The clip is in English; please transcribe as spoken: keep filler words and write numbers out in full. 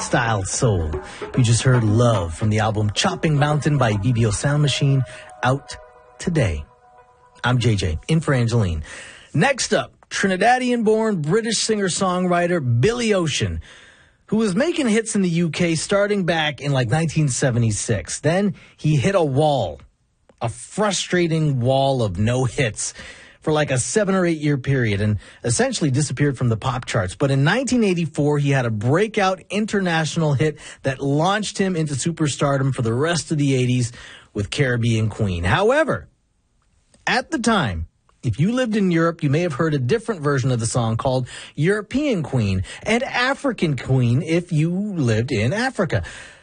Style Soul. You just heard Love from the album Chopping Mountain by V B O Sound Machine, out today. I'm J J, in for Angeline. Next up, Trinidadian-born British singer-songwriter Billy Ocean, who was making hits in the U K starting back in like nineteen seventy-six. Then he hit a wall, a frustrating wall of no hits for like a seven or eight year period, and essentially disappeared from the pop charts. But in nineteen eighty-four, he had a breakout international hit that launched him into superstardom for the rest of the eighties with Caribbean Queen. However, at the time, if you lived in Europe, you may have heard a different version of the song called European Queen and African Queen if you lived in Africa.